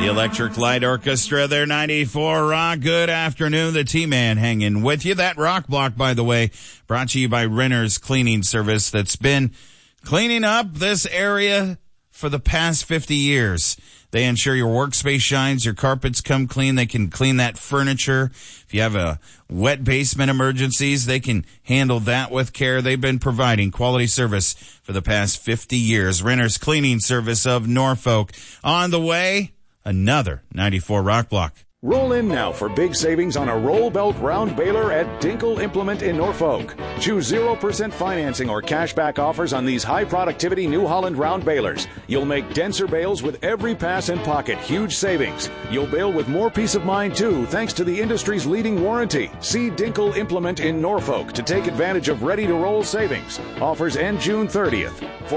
The Electric Light Orchestra, their 94 Rock. Good afternoon. The T-Man hanging with you. That rock block, by the way, brought to you by Renner's Cleaning Service that's been cleaning up this area for the past 50 years. They ensure your workspace shines, your carpets come clean. They can clean that furniture. If you have a wet basement emergencies, they can handle that with care. They've been providing quality service for the past 50 years. Renner's Cleaning Service of Norfolk. On the way, another 94 Rock Block. Roll in now for big savings on a roll belt round baler at Dinkle Implement in Norfolk. Choose 0% financing or cashback offers on these high productivity New Holland round balers. You'll make denser bales with every pass and pocket. Huge savings. You'll bale with more peace of mind too, thanks to the industry's leading warranty. See Dinkle Implement in Norfolk to take advantage of ready to roll savings. Offers end June 30th.